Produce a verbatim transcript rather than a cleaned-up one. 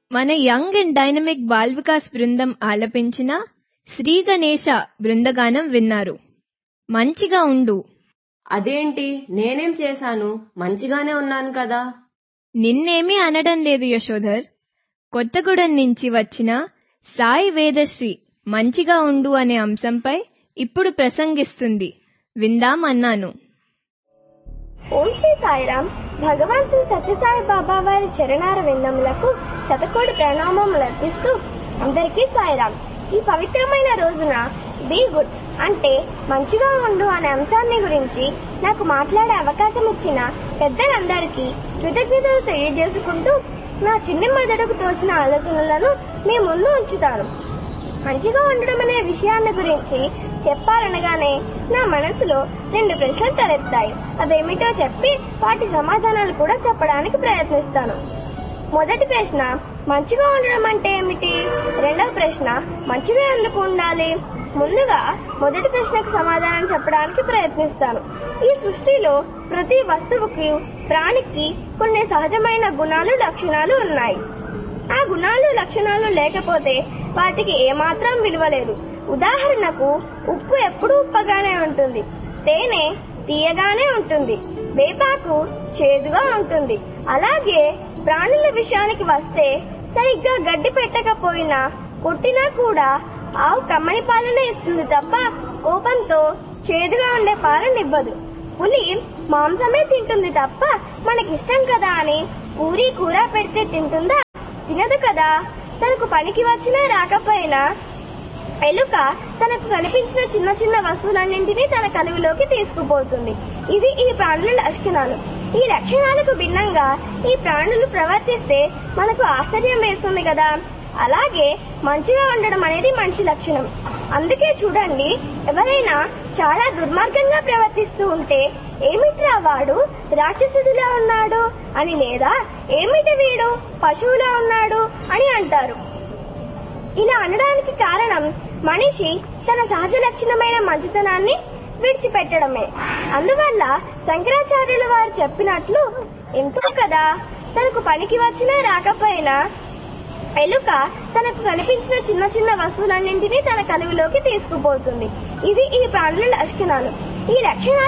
మన young and dynamic ball Vikas బృందం ఆలపించిన శ్రీ గణేశ బృందగానం విన్నారు. మంచిగా ఉండు. అదేంటి, నేనేం చేశాను? మంచిగానే ఉన్నాను కదా. నిన్నేమీ అనడం లేదు యశోధర్. కొత్తగూడెం నుంచి వచ్చిన సాయి వేదశ్రీ మంచిగా ఉండు అనే అంశంపై ఇప్పుడు ప్రసంగిస్తుంది, విందాం అన్నాను. ఓం శ్రీ సాయిరాం. భగవాన్ శ్రీ సత్యసాయి బాబా వారి చరణార విందములకు శతకోటి ప్రణామములు అర్పిస్తూ అందరికీ సాయిరాం. ఈ పవిత్రమైన రోజున బీ గుడ్ అంటే మంచిగా ఉండు అనే అంశాన్ని గురించి నాకు మాట్లాడే అవకాశం ఇచ్చిన పెద్దలందరికీ కృతజ్ఞతలు తెలియజేసుకుంటూ నా చిన్ని మెదడుకు తోచిన ఆలోచనలను మీ ముందు ఉంచుతాను. మంచిగా ఉండడం అనే విషయాన్ని గురించి చెప్పాలనగానే నా మనసులో రెండు ప్రశ్నలు తలెత్తాయి. అవేమిటో చెప్పి వాటి సమాధానాలు కూడా చెప్పడానికి ప్రయత్నిస్తాను. మొదటి ప్రశ్న, మంచిగా ఉండడం అంటే ఏమిటి? రెండవ ప్రశ్న, మంచిగా ఎందుకు ఉండాలి? ముందుగా మొదటి ప్రశ్నకు సమాధానం చెప్పడానికి ప్రయత్నిస్తాను. ఈ సృష్టిలో ప్రతి వస్తువుకి, ప్రాణికి కొన్ని సహజమైన గుణాలు, లక్షణాలు ఉన్నాయి. ఆ గుణాలు, లక్షణాలు లేకపోతే వాటికి ఏమాత్రం విలువ లేదు. ఉదాహరణకు, ఉప్పు ఎప్పుడూ ఉప్పగానే ఉంటుంది, తేనె తీయగానే ఉంటుంది, వేపాకు చేదుగా ఉంటుంది. అలాగే ప్రాణుల విషయానికి వస్తే సరిగ్గా గడ్డి పెట్టకపోయినా, కొట్టినా కూడా ఆవు కమ్మని పాలనే ఇస్తుంది తప్ప కోపంతో చేదుగా ఉండే పాలనివ్వదు. పులి మాంసమే తింటుంది తప్ప మనకిష్టం కదా అని పూరి కూర పెడితే తింటుందా? తినదు కదా. తనకు పనికి వచ్చినా రాకపోయినా ఎలుక తనకు కనిపించిన చిన్న చిన్న వస్తువులన్నింటినీ తన కలుగులోకి తీసుకుపోతుంది. ఇది ఈ ప్రాణుల లక్షణాలు. ఈ లక్షణాలకు భిన్నంగా ఈ ప్రాణులు ప్రవర్తిస్తే మనకు ఆశ్చర్యం వేస్తుంది కదా. అలాగే మంచిగా ఉండడం అనేది మనిషి లక్షణం. అందుకే చూడండి, ఎవరైనా చాలా దుర్మార్గంగా ప్రవర్తిస్తూ ఉంటే ఏమిట్రా వాడు రాక్షసుడిలా ఉన్నాడు అని, లేదా ఏమిటి వీడు పశువులా ఉన్నాడు అని అంటారు. ఇలా అనడానికి కారణం మనిషి తన సహజ లక్షణమైన మంచితనాన్ని విడిచిపెట్టడమే. అందువల్ల శంకరాచార్యుల వారు చెప్పినట్లు, ఎంతో కదా, తనకు పనికి వచ్చినా రాకపోయినా ఎలుక తనకు కనిపించిన చిన్న చిన్న వస్తువులన్నింటినీ తన కలుగులోకి తీసుకుపోతుంది. ఇది ఈ ప్రాణుల లక్షణాలు. ఈ లక్షణాలు